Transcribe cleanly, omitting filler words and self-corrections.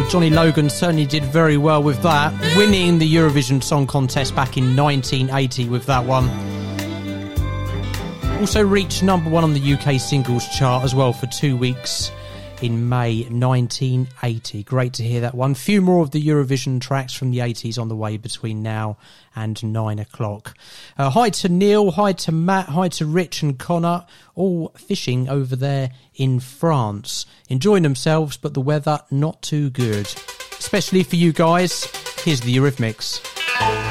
Johnny Logan certainly did very well with that, winning the Eurovision Song Contest back in 1980 with that one. Also reached number 1 on the UK singles chart as well for 2 weeks in May 1980. Great to hear that one. Few more of the Eurovision tracks from the 80s on the way between now and 9 o'clock. Hi to Neil, hi to Matt, hi to Rich and Connor, all fishing over there in France. Enjoying themselves, but the weather not too good. Especially for you guys, here's the Eurythmics.